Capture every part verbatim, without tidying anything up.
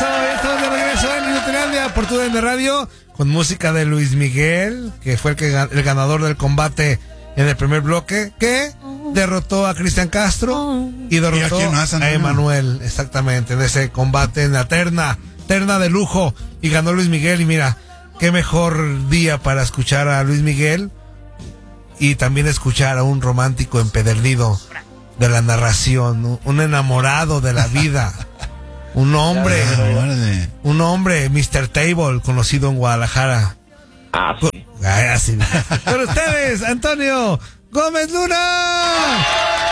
Eso, ya estamos de regreso en Inutilandia por tu D N Radio con música de Luis Miguel, que fue el, que, el ganador del combate en el primer bloque, que derrotó a Cristian Castro y derrotó ¿Y a, a Emanuel, exactamente, en ese combate en la terna, terna de lujo, y ganó Luis Miguel. Y mira, qué mejor día para escuchar a Luis Miguel y también escuchar a un romántico empedernido de la narración, un enamorado de la vida. Un hombre, un hombre, mister Table, conocido en Guadalajara. Ah, sí. Ah, sí. Con ustedes, Antonio Gómez Luna.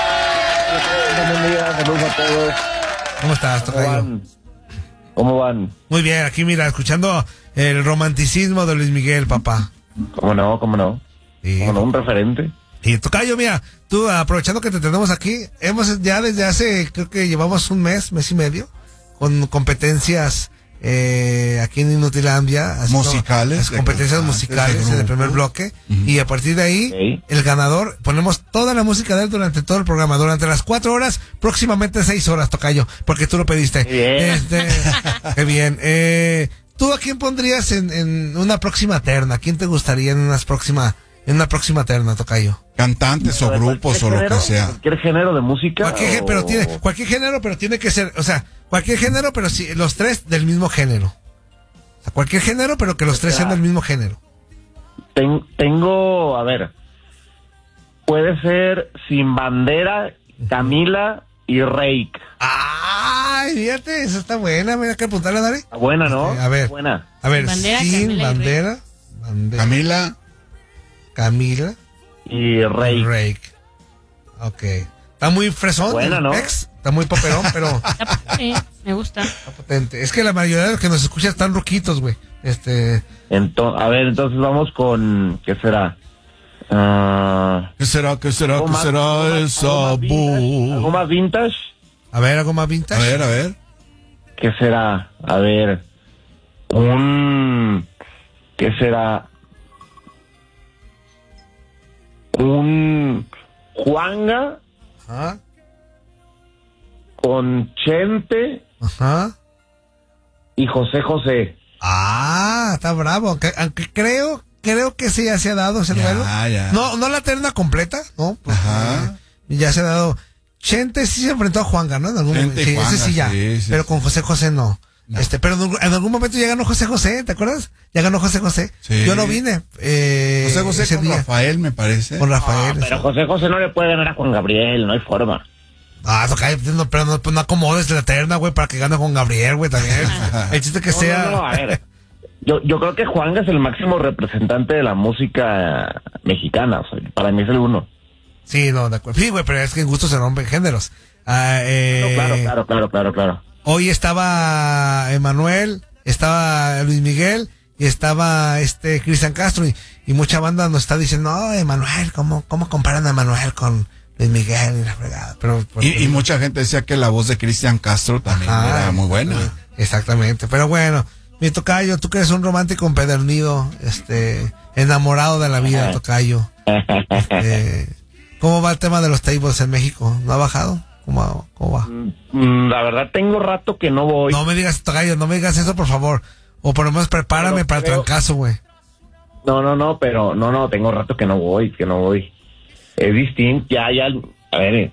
Buen día, saludos a todos. ¿Cómo estás, tocayo? ¿Cómo van? ¿Cómo van? Muy bien, aquí mira, escuchando el romanticismo de Luis Miguel, papá. ¿Cómo no? ¿Cómo no? Sí. ¿Cómo no? Un referente. Y tocayo, mira, tú aprovechando que te tenemos aquí, hemos ya desde hace, creo que llevamos un mes, mes y medio, con competencias eh, aquí en Inutilandia, musicales, las competencias musicales en el primer bloque, uh-huh. Y a partir de ahí, okay. El ganador, ponemos toda la música de él durante todo el programa, durante las cuatro horas, próximamente seis horas, tocayo, porque tú lo pediste. Bien. Este, qué bien. Eh, ¿Tú a quién pondrías en, en una próxima terna? ¿Quién te gustaría en una próxima, en una próxima terna, tocayo? Cantantes o grupos o lo que sea. ¿Cualquier género de música? Cualquier, o... pero tiene, cualquier género, pero tiene que ser, o sea, cualquier género, pero sí, los tres del mismo género. O sea, cualquier género, pero que los o tres sea, sean del mismo género. Ten, tengo, a ver, puede ser Sin Bandera, Camila y Reik. Ay, fíjate, esa está buena, mira que apuntarle, dale. Está buena, ¿no? Okay, a ver, buena. A ver, bandera, Sin Camila Bandera, bandera, Camila, Camila y Reik. Reik. Ok. Está muy fresón. Buena, ¿no? Ex, está muy poperón, pero... Sí, me gusta. Está potente. Es que la mayoría de los que nos escuchan están ruquitos, güey. Este... Entonces, a ver, entonces vamos con... ¿Qué será? Uh, ¿Qué será? ¿Qué será? ¿Qué más, será algo esa? Más vintage, ¿Algo más vintage? A ver, algo más vintage. A ver, a ver. ¿Qué será? A ver... Un... ¿Qué será? Un... Juanga... Ajá. Con Chente. Ajá. Y José José. Ah, está bravo. Aunque, aunque creo, creo que sí ya se ha dado ese duelo. Ya. No, no la terna completa, ¿no? Porque Ajá. Ya se ha dado. Chente sí se enfrentó a Juanga, ¿no? En algún momento. Sí, Juanga, ese sí ya. Sí, sí, pero sí. con José José no. No. Este, pero en algún momento ya ganó José José, ¿te acuerdas? Ya ganó José José. Sí. Yo no vine. Eh, José José ese con día. Rafael, me parece. Con Rafael. No, pero José José no le puede ganar a Juan Gabriel, no hay forma. Ah, toca, no, pero no, pues no acomodes la terna, güey, para que gane con Gabriel, güey, también. El chiste que no, sea. No, no, a ver. Yo, yo creo que Juanga es el máximo representante de la música mexicana. O sea, para mí es el uno. Sí, no, de acuerdo. Sí, güey, pero es que en gusto se rompen géneros. Ah, eh, no, claro, claro, claro, claro, claro. Hoy estaba Emanuel, estaba Luis Miguel y estaba este Cristian Castro y, y mucha banda nos está diciendo, no, Emanuel, ¿cómo, cómo comparan a Emanuel con Luis Miguel y la fregada? Pero, pero, y, y mucha gente decía que la voz de Cristian Castro también ajá, era muy buena. Exactamente, pero bueno, mi tocayo, tú que eres un romántico empedernido, este, enamorado de la vida, tocayo. Este, ¿cómo va el tema de los tables en México? ¿No ha bajado? ¿Cómo, cómo va? La verdad tengo rato que no voy. No me digas, tocayo, no me digas eso, por favor. O por lo menos prepárame pero, para el pero, trancazo, güey. No, no, no, pero no, no, tengo rato que no voy, que no voy. Es distinto, ya, ya, a ver, eh,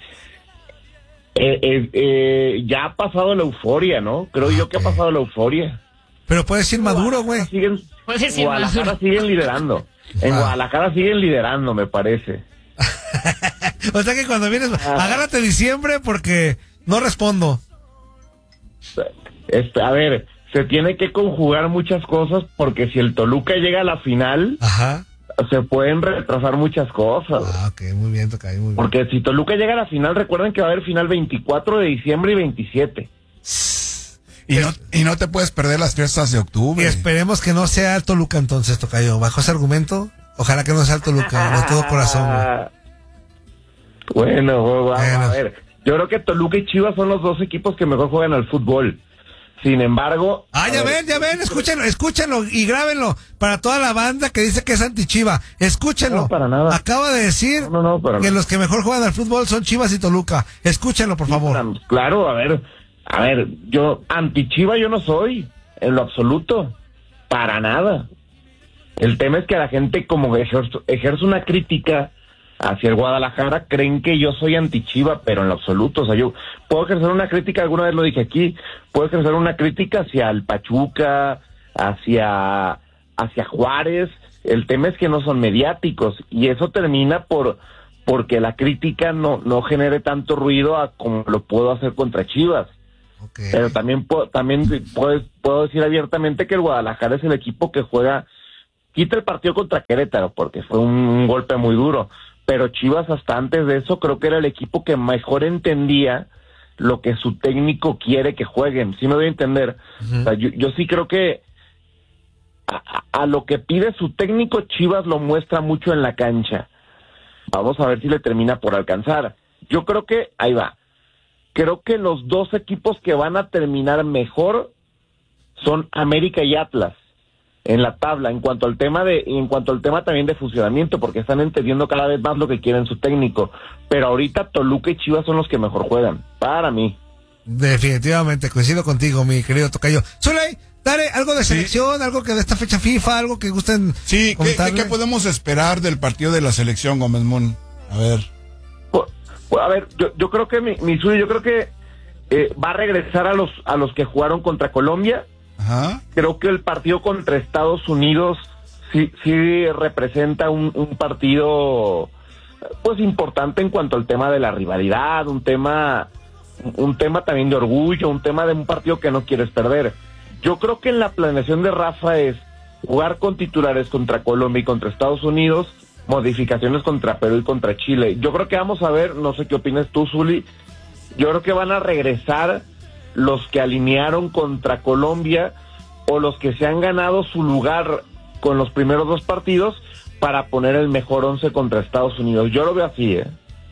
eh, eh, ya ha pasado la euforia, ¿no? Creo okay. yo que ha pasado la euforia. Pero puedes ir Maduro, güey. Siguen, puedes decir Guadalajara Maduro. siguen liderando. En ah. Guadalajara siguen liderando, me parece. O sea que cuando vienes, ah. agárrate diciembre porque no respondo. Este, a ver, se tiene que conjugar muchas cosas porque si el Toluca llega a la final, ajá, se pueden retrasar muchas cosas. Ah, ok, muy bien, tocayo, muy bien. Porque si Toluca llega a la final, recuerden que va a haber final veinticuatro de diciembre y veintisiete. Y no, y no te puedes perder las fiestas de octubre. Y esperemos que no sea el Toluca entonces, tocayo. Bajo ese argumento, ojalá que no sea el Toluca, de todo corazón, güey. Bueno, bueno, a ver, yo creo que Toluca y Chivas son los dos equipos que mejor juegan al fútbol. Sin embargo... Ah, ya ven, ya ven, escúchenlo, escúchenlo y grábenlo para toda la banda que dice que es anti-Chiva. Escúchenlo. No, para nada. Acaba de decir no, no, no, que no. los que mejor juegan al fútbol son Chivas y Toluca. Escúchenlo, por favor. Claro, a ver, A ver, yo anti-Chiva yo no soy, en lo absoluto, para nada. El tema es que la gente como ejerce, ejerce una crítica hacia el Guadalajara, creen que yo soy anti-Chiva, pero en lo absoluto, o sea, yo puedo ejercer una crítica, alguna vez lo dije aquí, puedo ejercer una crítica hacia el Pachuca, hacia, hacia Juárez. El tema es que no son mediáticos, y eso termina por porque la crítica no, no genere tanto ruido a como lo puedo hacer contra Chivas. Okay. Pero también puedo, también puedo, puedo decir abiertamente que el Guadalajara es el equipo que juega, quita el partido contra Querétaro, porque fue un, un golpe muy duro, pero Chivas hasta antes de eso creo que era el equipo que mejor entendía lo que su técnico quiere que jueguen, ¿sí me doy a entender? Uh-huh. O sea, yo, yo sí creo que a, a lo que pide su técnico, Chivas lo muestra mucho en la cancha. Vamos a ver si le termina por alcanzar. Yo creo que, ahí va, creo que los dos equipos que van a terminar mejor son América y Atlas en la tabla, en cuanto al tema de, en cuanto al tema también de funcionamiento, porque están entendiendo cada vez más lo que quieren su técnico. Pero ahorita Toluca y Chivas son los que mejor juegan, para mí. Definitivamente, coincido contigo, mi querido tocayo. Zuley, dale algo de selección, sí. Algo que de esta fecha FIFA, algo que gusten. Sí, ¿qué, ¿qué, ¿qué podemos esperar del partido de la selección, Gómez Moon? A ver. Pues, pues, a ver, yo, yo creo que mi, mi Zuley, yo creo que eh, va a regresar a los a los que jugaron contra Colombia. Ajá. Creo que el partido contra Estados Unidos sí, sí representa un, un partido pues importante en cuanto al tema de la rivalidad, un tema un tema también de orgullo, un tema de un partido que no quieres perder. Yo creo que en la planeación de Rafa es jugar con titulares contra Colombia y contra Estados Unidos, modificaciones contra Perú y contra Chile. Yo creo que vamos a ver, no sé qué opinas tú, Zuli, yo creo que van a regresar los que alinearon contra Colombia o los que se han ganado su lugar con los primeros dos partidos para poner el mejor once contra Estados Unidos. Yo lo veo así, ¿eh?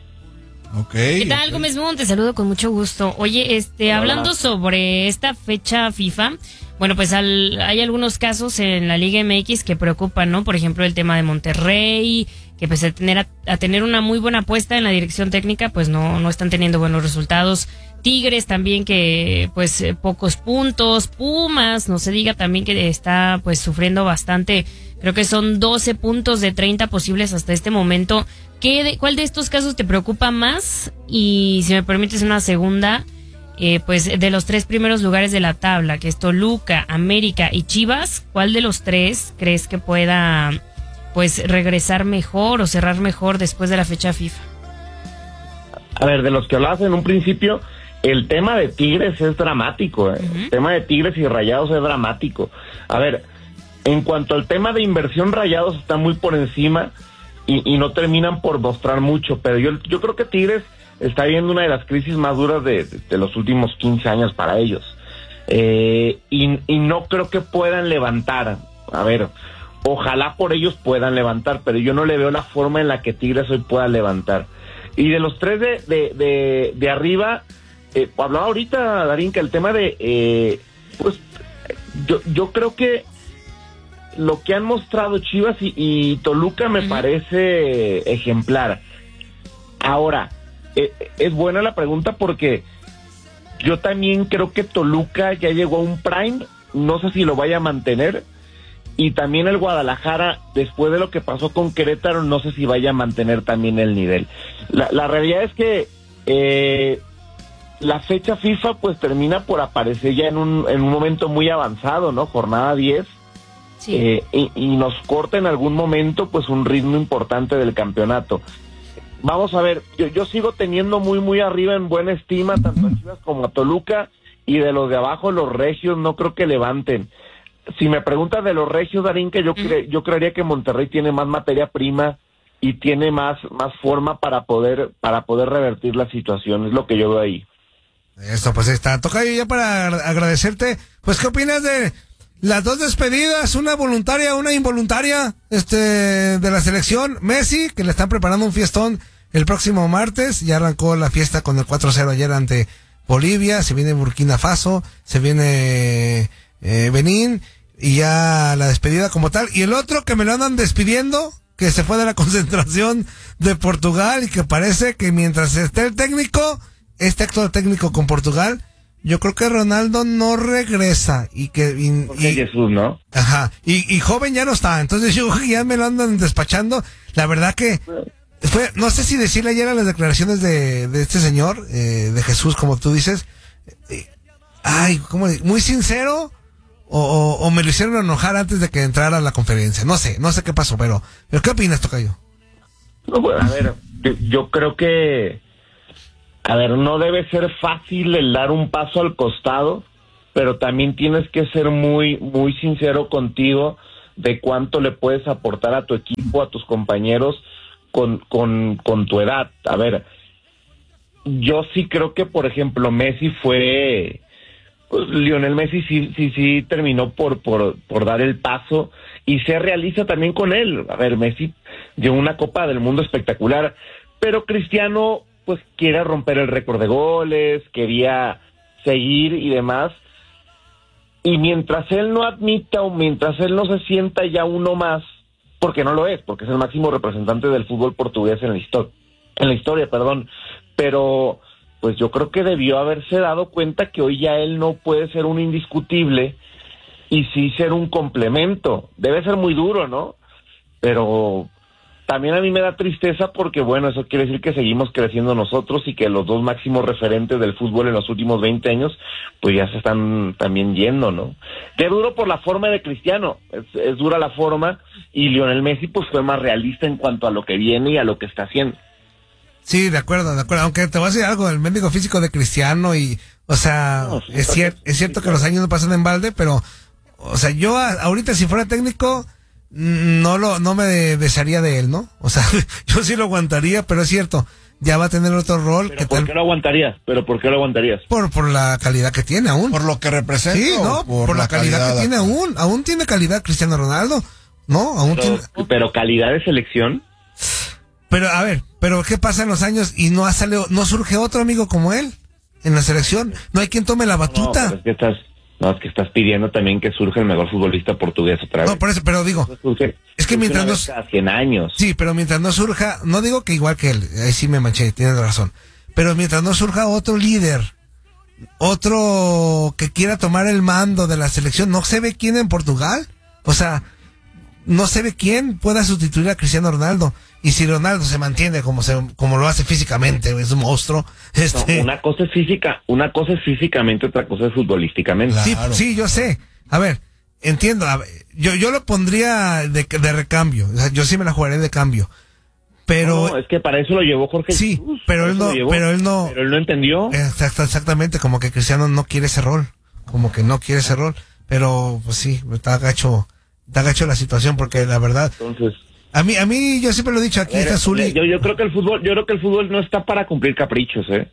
Okay, ¿Qué tal, okay. Gómez Moon? Te saludo con mucho gusto. Oye, este, Hola. hablando sobre esta fecha FIFA, bueno, pues al, hay algunos casos en la Liga M X que preocupan, ¿no? Por ejemplo, el tema de Monterrey, que pese a tener, a, a tener una muy buena apuesta en la dirección técnica, pues no, no están teniendo buenos resultados. Tigres también que, pues, eh, pocos puntos. Pumas, no se diga también que está, pues, sufriendo bastante. Creo que son doce puntos de treinta posibles hasta este momento. ¿Qué de, ¿Cuál de estos casos te preocupa más? Y si me permites una segunda, eh, pues de los tres primeros lugares de la tabla, que es Toluca, América y Chivas, ¿cuál de los tres crees que pueda, pues, regresar mejor o cerrar mejor después de la fecha FIFA? A ver, de los que hablabas en un principio, el tema de Tigres es dramático, ¿eh? Uh-huh. El tema de Tigres y Rayados es dramático. A ver, en cuanto al tema de inversión, Rayados está muy por encima y, y no terminan por mostrar mucho, pero yo, yo creo que Tigres está viviendo una de las crisis más duras de, de, de los últimos quince años para ellos. Eh, y, y no creo que puedan levantar. A ver, ojalá por ellos puedan levantar, pero yo no le veo la forma en la que Tigres hoy pueda levantar. Y de los tres de, de, de, de arriba, eh, hablaba ahorita, Darín, que el tema de, eh, pues, yo, yo creo que lo que han mostrado Chivas y, y Toluca me uh-huh. parece ejemplar. Ahora, eh, es buena la pregunta porque yo también creo que Toluca ya llegó a un prime, no sé si lo vaya a mantener, y también el Guadalajara, después de lo que pasó con Querétaro, no sé si vaya a mantener también el nivel. La, la realidad es que eh, la fecha FIFA pues termina por aparecer ya en un, en un momento muy avanzado, ¿no? Jornada diez. Sí. Eh, y, y nos corta en algún momento pues un ritmo importante del campeonato. Vamos a ver, yo, yo sigo teniendo muy muy arriba en buena estima tanto a Chivas como a Toluca, y de los de abajo, los regios, no creo que levanten. Si me preguntas de los regios, Darín, que yo cre, yo creería que Monterrey tiene más materia prima y tiene más más forma para poder para poder revertir la situación, es lo que yo veo ahí. Eso, pues está. Tocayo, ya para agradecerte, pues ¿qué opinas de las dos despedidas, una voluntaria, una involuntaria, este, de la selección? Messi, que le están preparando un fiestón el próximo martes, ya arrancó la fiesta con el cuatro cero ayer ante Bolivia, se viene Burkina Faso, se viene eh, Benín, y ya la despedida como tal. Y el otro que me lo andan despidiendo, que se fue de la concentración de Portugal, y que parece que mientras esté el técnico, este actor técnico con Portugal, yo creo que Ronaldo no regresa y que y, Jorge y- Jesús, ¿no? ajá, y, y joven ya no está, entonces yo creo que ya me lo andan despachando. La verdad que fue, no sé si decirle ayer a las declaraciones de, de este señor, eh, de Jesús, como tú dices, eh, ay, ¿cómo le- muy sincero, o, o, o me lo hicieron enojar antes de que entrara a la conferencia, no sé, no sé qué pasó, pero, pero ¿qué opinas, tocayo? No, bueno, a ver, yo, yo creo que, a ver, no debe ser fácil el dar un paso al costado, pero también tienes que ser muy, muy sincero contigo de cuánto le puedes aportar a tu equipo, a tus compañeros con, con, con tu edad. A ver, yo sí creo que, por ejemplo, Messi fue, pues, Lionel Messi sí, sí, sí terminó por, por, por dar el paso y se realiza también con él. A ver, Messi dio una Copa del Mundo espectacular, pero Cristiano pues quiere romper el récord de goles, quería seguir y demás. Y mientras él no admita o mientras él no se sienta ya uno más, porque no lo es, porque es el máximo representante del fútbol portugués en la historia, en la historia, perdón, pero pues yo creo que debió haberse dado cuenta que hoy ya él no puede ser un indiscutible y sí ser un complemento. Debe ser muy duro, ¿no? Pero también a mí me da tristeza porque, bueno, eso quiere decir que seguimos creciendo nosotros y que los dos máximos referentes del fútbol en los últimos veinte años, pues ya se están también yendo, ¿no? Qué duro por la forma de Cristiano, es, es dura la forma, y Lionel Messi pues fue más realista en cuanto a lo que viene y a lo que está haciendo. Sí, de acuerdo, de acuerdo, aunque te voy a decir algo, el mendigo físico de Cristiano y, o sea, No, sí, es, cier- es cierto que los años no pasan en balde, pero, o sea, yo a- ahorita si fuera técnico, no lo, no me desearía de él, ¿no? O sea, yo sí lo aguantaría, pero es cierto, ya va a tener otro rol ¿Pero que por tal, qué lo aguantarías? ¿Pero por qué lo aguantarías? por, por la calidad que tiene aún. Por lo que representa. Sí, o no, por, la calidad, que tiene aún, aún tiene calidad Cristiano Ronaldo, ¿no? Aún Pero, tiene, pero calidad de selección. pero a ver, pero ¿qué pasa en los años y no ha salido, no surge otro amigo como él en la selección? No hay quien tome la No, batuta. pero es que estás, no, es que estás pidiendo también que surja el mejor futbolista portugués otra vez. No, por eso, pero digo, Surge- es que surge mientras una no- vez cada cien años. sí, pero mientras no surja, no digo que igual que él, ahí sí me manché, tienes razón, pero mientras no surja otro líder, otro que quiera tomar el mando de la selección, no se ve quién en Portugal, o sea, no se ve quién pueda sustituir a Cristiano Ronaldo, y si Ronaldo se mantiene como se, como lo hace físicamente, es un monstruo, No, este, una cosa es física, una cosa es físicamente, otra cosa es futbolísticamente. sí, Claro. sí, yo sé, a ver, entiendo, a ver, yo, yo lo pondría de, de recambio, o sea, yo sí me la jugaré de cambio, pero... No, es que para eso lo llevó Jorge Sí, Jesús, pero para él eso no- lo llevó. pero él no- Pero él no entendió. Exact- exactamente, como que Cristiano no quiere ese rol, como que no quiere ese rol, pero pues sí, está gacho, está gacho la situación porque la verdad, Entonces, a mí, a mí yo siempre lo he dicho, aquí está Zuli, yo, yo creo que el fútbol, yo creo que el fútbol no está para cumplir caprichos, ¿eh?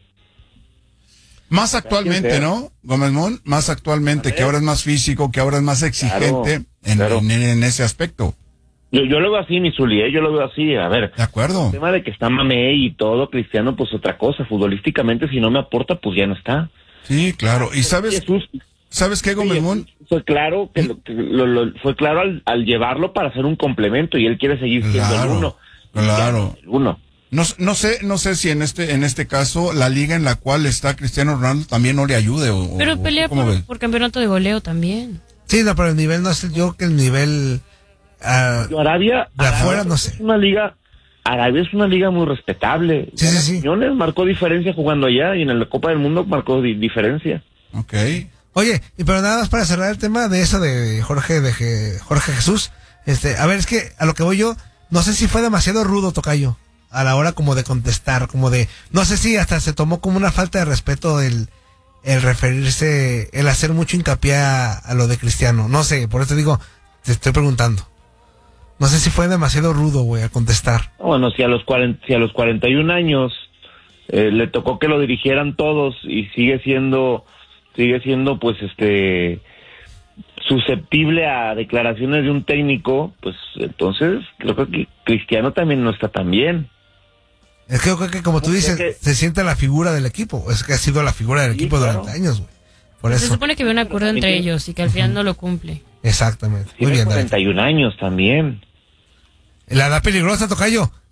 Más actualmente, sea. ¿no? Gómez Mon, más actualmente, que ahora es más físico, que ahora es más exigente en, claro. en- en ese aspecto. Yo, yo lo veo así, mi Zuli, ¿eh? Yo lo veo así. A ver, De acuerdo. el tema de que está Mamé y todo, Cristiano, pues otra cosa. Futbolísticamente, si no me aporta, pues ya no está. Sí, claro. ¿Y sabes, Jesús, sabes qué, Gómez sí, Mon? fue claro que, lo, que lo- lo- fue claro al, al llevarlo para hacer un complemento y él quiere seguir siendo Claro, el uno. claro. El uno. No, no sé, no sé si en este, en este caso la liga en la cual está Cristiano Ronaldo también no le ayude o. Pero o- pelea ¿cómo por, ves? por campeonato de goleo también. sí, no, pero el nivel no es, yo creo que el nivel, ah, Arabia, de Arabia afuera no sé. es una liga, Arabia es una liga muy respetable. Sí, sí, sí. Quiñones marcó diferencia jugando allá y en la Copa del Mundo marcó di- diferencia. Ok. Oye, y pero nada más para cerrar el tema de eso de Jorge, de Je- Jorge Jesús, este, a ver, es que a lo que voy yo, no sé si fue demasiado rudo, tocayo, a la hora como de contestar, como de, no sé si hasta se tomó como una falta de respeto el, el referirse, el hacer mucho hincapié a, a lo de Cristiano, no sé, por eso te digo, te estoy preguntando. No sé si fue demasiado rudo, güey, a contestar. Bueno, si a los cuarenta, si a los cuarenta y un años eh, le tocó que lo dirigieran todos y sigue siendo, sigue siendo, pues, este, susceptible a declaraciones de un técnico, pues, entonces creo que Cristiano también no está tan bien. Es que yo creo que como tú No, dices, es que- se siente la figura del equipo, es que ha sido la figura del Sí, equipo claro. durante años, güey. Por Se eso, supone que había un acuerdo entre también- ellos y que al final no lo cumple. exactamente. Muy Tiene bien, David. cuarenta y un años también. La edad peligrosa, tocayo.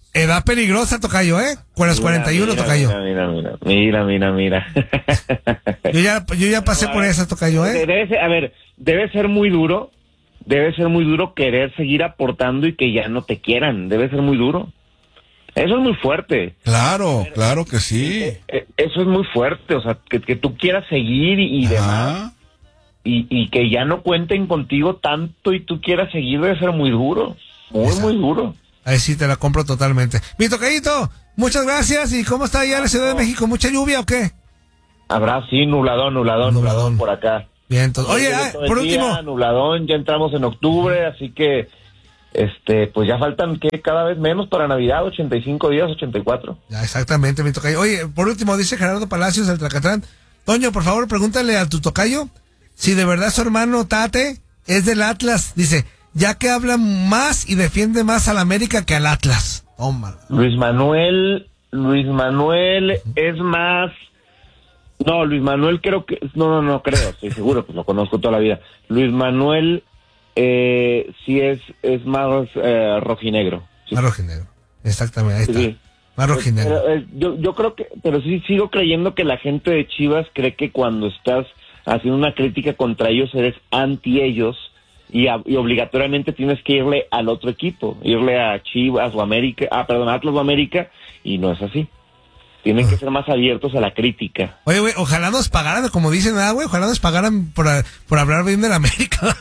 edad peligrosa, tocayo, ¿eh? Con las Mira, cuarenta y uno, mira, tocayo. Mira, mira, mira, mira, mira. Yo ya, yo ya pasé por esa, tocayo, ¿eh? Debe ser, a ver, debe ser muy duro, debe ser muy duro querer seguir aportando y que ya no te quieran, debe ser muy duro. Eso es muy fuerte. Claro, claro que sí. Eh, Eso es muy fuerte, o sea, que, que tú quieras seguir y, y demás, Ajá. y, y que ya no cuenten contigo tanto y tú quieras seguir, debe ser muy duro, muy, Exacto. muy duro. Ahí sí te la compro totalmente. Mi tocayito, muchas gracias. ¿Y cómo está allá en la Ciudad de México? ¿Mucha lluvia o qué? Habrá, sí, nubladón, nubladón, Nubladón. nubladón por acá. Bien, entonces. Oye, Todo ah, el por día, último. nubladón, ya entramos en octubre, así que, este, pues ya faltan que cada vez menos para Navidad, ochenta y cinco días, ochenta y cuatro. Ya, exactamente, mi tocayo. Oye, por último, dice Gerardo Palacios del Tracatrán. Toño, por favor, pregúntale a tu tocayo si de verdad su hermano Tate es del Atlas. Dice, ya que habla más y defiende más al América que al Atlas. Tómala. Luis Manuel, Luis Manuel es más, no, Luis Manuel creo que, no, no, no creo, estoy seguro, pues lo conozco toda la vida. Luis Manuel, eh, sí es, es más eh, rojinegro. Sí. Más rojinegro. Exactamente, ahí está. Sí. Más rojinegro. Pero, eh, yo, yo creo que, pero sí sigo creyendo que la gente de Chivas cree que cuando estás haciendo una crítica contra ellos eres anti ellos y, a, y obligatoriamente tienes que irle al otro equipo, irle a Chivas o América, ah, perdón, Atlas o América, y no es así. Tienen que ser más abiertos a la crítica. Oye, güey, ojalá nos pagaran, como dicen, ah, güey, ojalá nos pagaran por, por hablar bien de la América.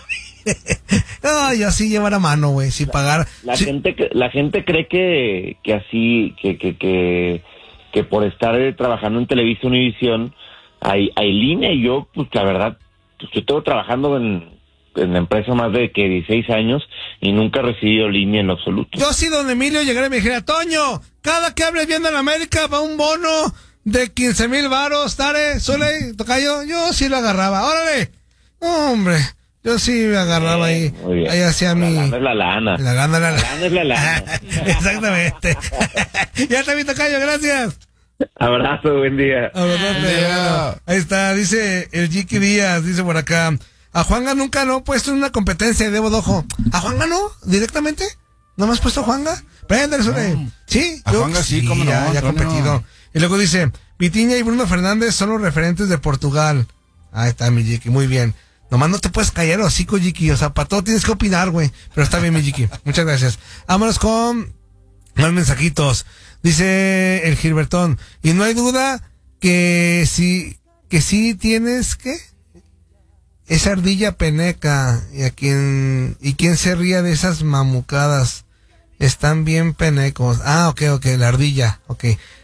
No, yo así llevar a mano, güey, sin pagar. La Sí. gente que- la gente cree que que así que que que que por estar eh, trabajando en Televisa Univisión hay hay línea, y yo pues la verdad pues, yo tengo trabajando en en la empresa más de que dieciséis años y nunca he recibido línea en lo absoluto. Yo sí, don Emilio, llegaré y me dijera, Toño, cada que hables bien de la América va un bono de quince mil varos, Tare, Sole, tocayo, yo sí lo agarraba, órale. No, hombre, yo sí me agarraba ahí, Muy bien. ahí hacía La mi... lana es la lana. La gana era La lana es la lana. Exactamente. Ya está mi tocayo, gracias. Abrazo, buen día. Abrazote, Buen día. bueno. Ahí está, dice el Jiki Díaz, dice por acá. A Juanga nunca lo he puesto en una competencia de Bodojo. ¿A Juanga no? ¿Directamente? ¿No me has puesto a Juanga? Préndale, Sole. ¿Sí? A Juanga sí, cómo no, ya, ya ha Antonio. competido. Y luego dice, Vitiña y Bruno Fernández son los referentes de Portugal. Ahí está, mi Jiki, muy bien. Nomás no te puedes callar, hocico, Jiki. O sea, para todo tienes que opinar, güey. Pero está bien, mi Jiki. Muchas gracias. Vámonos con más mensajitos. Dice el Gilbertón. Y no hay duda que sí, que sí tienes, ¿qué? Esa ardilla peneca. Y a quien, y quien se ría de esas mamucadas. Están bien penecos. Ah, ok, ok, la ardilla. Ok.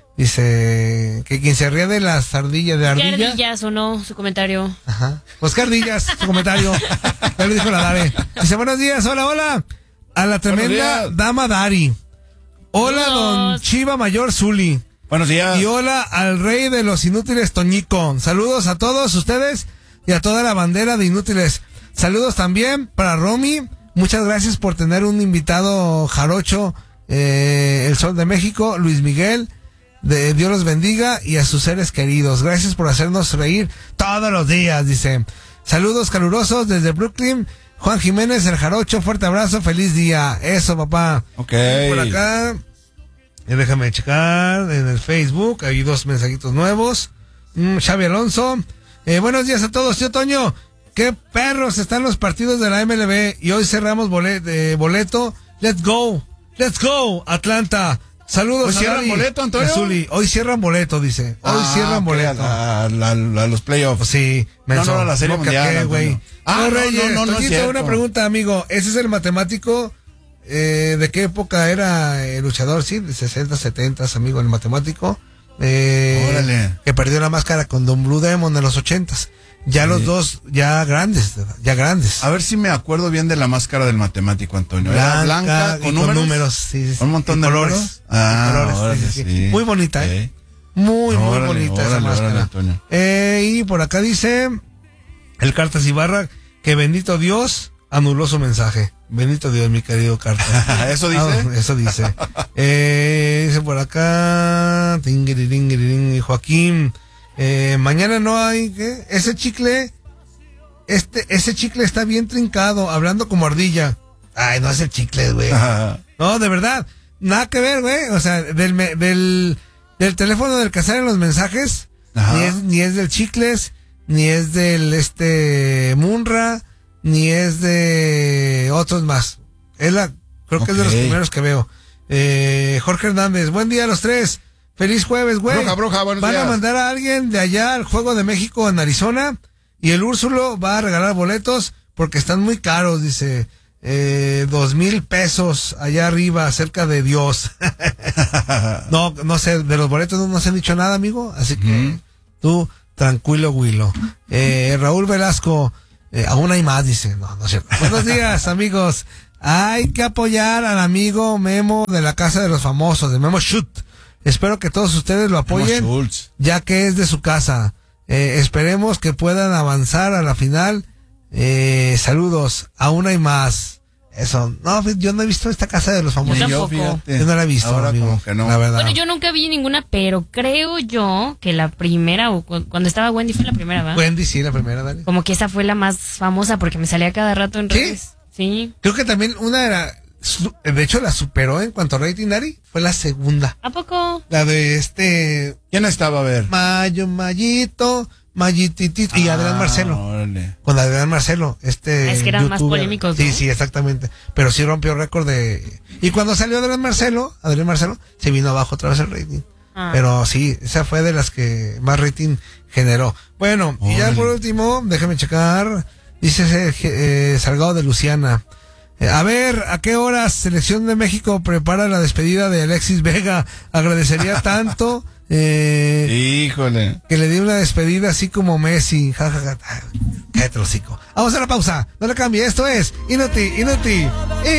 Dice que quien se ría de las ardillas, de ¿Qué ardilla. ardillas o no? Su comentario. Ajá. Pues qué ardillas, su comentario. Ya lo dijo la Dare. Dice, buenos días, hola, hola. A la tremenda días. dama Dari. Hola, don Saludos. Chiva Mayor Zuli. Buenos días. Y hola al rey de los inútiles Toñico. Saludos a todos ustedes y a toda la bandera de inútiles. Saludos también para Romy. Muchas gracias por tener un invitado jarocho, eh, el Sol de México, Luis Miguel. De Dios los bendiga y a sus seres queridos. Gracias por hacernos reír todos los días, dice. Saludos calurosos desde Brooklyn. Juan Jiménez, el jarocho, fuerte abrazo, feliz día. Eso, papá. Ok. Y por acá, eh, déjame checar en el Facebook, hay dos mensajitos nuevos. Mm, Xavi Alonso, eh, buenos días a todos, tío Toño. Qué perros están los partidos de la M L B y hoy cerramos boleto, eh, boleto. Let's go, let's go, Atlanta. Saludos. ¿Hoy a cierran Dari boleto, Antonio? Azuli. Hoy cierran boleto, dice. Hoy Ah, cierran ok, boleto. A, la- la- a los playoffs. Pues sí, menso. No, no, la Serie que Mundial, qué, güey. Antonio. Ah, no, no, Reyes, no, no, no es Toñito, cierto. una pregunta, amigo. ¿Ese es el matemático? Eh, ¿De qué época era el luchador? Sí, de sesenta, setenta, amigo, el matemático. Eh, Órale. Que perdió la máscara con Don Blue Demon en los ochentas. Ya Sí. los dos, ya grandes, ya grandes. A ver si me acuerdo bien de la máscara del matemático, Antonio. Era blanca, y con números. números, sí, sí, sí. Un montón Y de colores. números. Ah, Y colores, órale, sí, sí, sí. sí. Muy bonita, ¿eh? Ok. Muy, muy Órale, bonita esa órale, máscara. órale, Antonio. Eh, y por acá dice el Cartas Ibarra que bendito Dios anuló su mensaje. Bendito Dios, mi querido Cartas. ¿Eso dice? Ah, eso dice. Eh, dice por acá tinguiriringuiririn, Joaquín. Eh, mañana no hay, ¿qué? Ese chicle, este, ese chicle está bien trincado, hablando como ardilla. Ay, no es el chicle, güey. Ajá. No, de verdad. nada que ver, güey. O sea, del, me- del, del teléfono del que salen los mensajes, Ajá. ni es, ni es del Chicles, ni es del este Munra, ni es de otros más. Es la, creo que es de los Ok. primeros que veo. Eh, Jorge Hernández, buen día a los tres. Feliz jueves, güey. Bruja, bruja, buenos Van días. a mandar a alguien de allá al Juego de México en Arizona y el Úrsulo va a regalar boletos porque están muy caros, dice. Eh, dos mil pesos allá arriba, cerca de Dios. no, no sé, de los boletos no nos han dicho nada, amigo. Así que Ujú. tú, tranquilo, Willow. Eh, Raúl Velasco, eh, aún hay más, dice. No, no es cierto. Buenos días, amigos. Hay que apoyar al amigo Memo de la Casa de los Famosos, de Memo Shoot. Espero que todos ustedes lo apoyen, Memo Schultz. ya que es de su casa. Eh, esperemos que puedan avanzar a la final. Eh, saludos, aún hay más. Eso, no, yo no he visto esta Casa de los Famosos. Yo Ni tampoco. fíjate. Yo no la he visto, Ahora amigo, como que no. la verdad. Bueno, yo nunca vi ninguna, pero creo yo que la primera, o cu- cuando estaba Wendy fue la primera, ¿va? Wendy, sí, la primera, dale. Como que esa fue la más famosa porque me salía cada rato en ¿Sí? redes. Sí. Creo que también una era, su- de hecho la superó en cuanto a rating, Dari, fue la segunda. ¿A poco? La de este, ¿Quién estaba a ver? Mayo, Mayito, Mayititito, y Adrián Ah, Marcelo. órale. Con Adrián Marcelo, este. Es que eran más youtuber. polémicos, Sí, ¿no? sí, exactamente. Pero sí rompió récord de. Y cuando salió Adrián Marcelo, Adrián Marcelo, se vino abajo otra vez el rating. Ah. Pero sí, esa fue de las que más rating generó. Bueno, y ya Órale. por último, déjame checar. Dice eh, Salgado de Luciana. Eh, a ver, ¿a qué horas Selección de México prepara la despedida de Alexis Vega? Agradecería tanto. Eh, Híjole. que le di una despedida así como Messi. Ja, ja, ja. Cállate el hocico. Vamos a la pausa. No le cambie. Esto es Inuti, Inuti.